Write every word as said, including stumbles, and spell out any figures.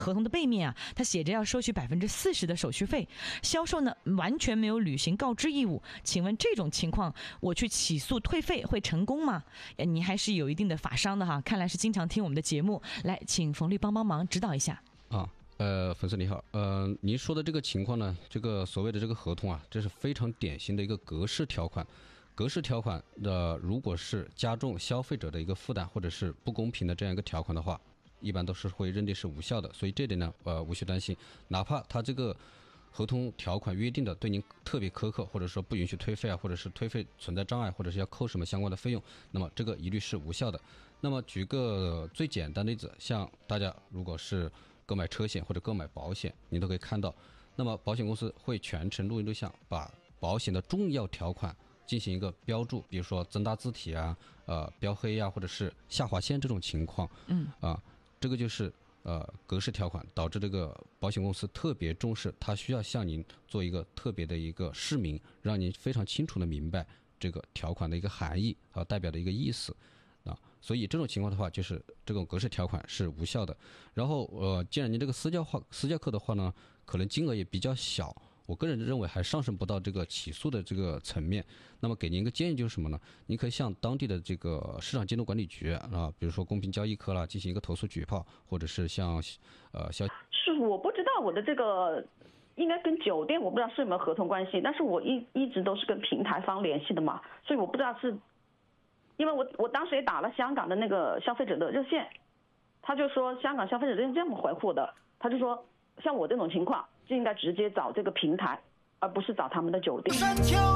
合同的背面啊，它写着要收取百分之四十的手续费，销售呢完全没有履行告知义务。请问这种情况，我去起诉退费会成功吗？你还是有一定的法商的哈，看来是经常听我们的节目，来，请冯律帮帮忙指导一下。 啊，呃，粉丝你好，呃，您说的这个情况呢，这个所谓的这个合同啊，这是非常典型的一个格式条款。格式条款的，如果是加重消费者的一个负担或者是不公平的这样一个条款的话，一般都是会认定是无效的，所以这点呢，呃，无需担心。哪怕他这个合同条款约定的对您特别苛刻，或者说不允许退费啊，或者是退费存在障碍，或者是要扣什么相关的费用，那么这个一律是无效的。那么举个最简单的例子，像大家如果是购买车险或者购买保险，你都可以看到，那么保险公司会全程录音录像，把保险的重要条款进行一个标注，比如说增大字体啊、呃标黑啊，或者是下划线这种情况， 嗯啊。这个就是呃格式条款，导致这个保险公司特别重视，它需要向您做一个特别的一个释明，让您非常清楚的明白这个条款的一个含义和代表的一个意思啊。所以这种情况的话，就是这种格式条款是无效的。然后呃，既然您这个私教化私教课的话呢，可能金额也比较小。我个人认为还上升不到这个起诉的这个层面，那么给您一个建议就是什么呢？您可以向当地的这个市场监督管理局啊，比如说公平交易科啦，进行一个投诉举报，或者是像呃消是我不知道我的这个应该跟酒店我不知道是有没有合同关系，但是我一一直都是跟平台方联系的嘛，所以我不知道是，因为我我当时也打了香港的那个消费者的热线，他就说香港消费者热线这么回复的，他就说像我这种情况就应该直接找这个平台，而不是找他们的酒店。